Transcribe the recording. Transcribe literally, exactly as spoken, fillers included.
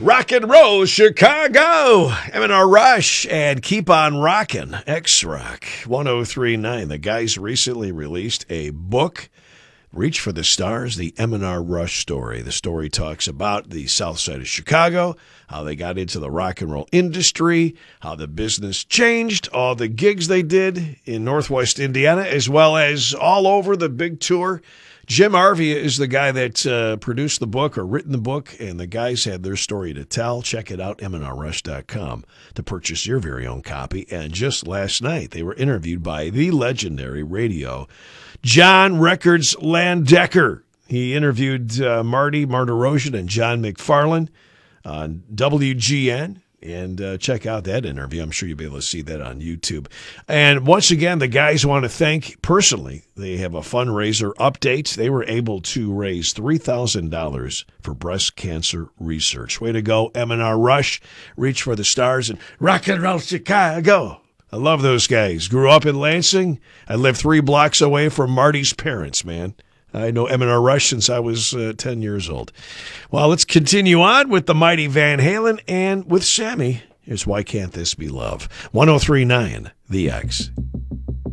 Rock and roll Chicago. M and R Rush and Keep on Rockin'. X-Rock one oh three point nine. The guys recently released a book, Reach for the Stars, the M and R Rush story. The story talks about the south side of Chicago, how they got into the rock and roll industry, how the business changed, all the gigs they did in Northwest Indiana, as well as all over the big tour. Jim Arvia is the guy that uh, produced the book or written the book, and the guys had their story to tell. Check it out, M N R rush dot com, to purchase your very own copy. And just last night, they were interviewed by the legendary radio John Records Landecker. He interviewed uh, Marty Martirosian and John McFarland on W G N. And uh, check out that interview. I'm sure you'll be able to see that on YouTube. And once again, the guys want to thank personally. They have a fundraiser update. They were able to raise three thousand dollars for breast cancer research. Way to go, M and R Rush. Reach for the Stars and Rock and Roll Chicago. I love those guys. Grew up in Lansing. I lived three blocks away from Marty's parents, man. I know M and R Rush since I was uh, ten years old. Well, let's continue on with the mighty Van Halen and with Sammy. Here's Why Can't This Be Love? one oh three point nine The X.